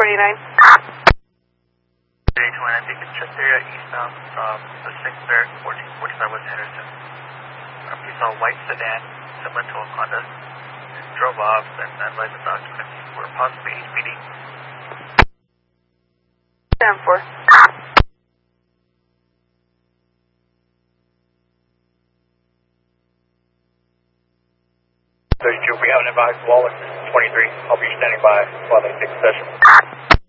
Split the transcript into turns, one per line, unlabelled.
I think it's just area eastbound from the 6th there, 1445 West Henderson. We saw a white sedan, similar to a Honda. It drove off and advised the documents were possibly HPD.
10-4.
We have an advised Wallace 23. I'll be standing by while they take possession.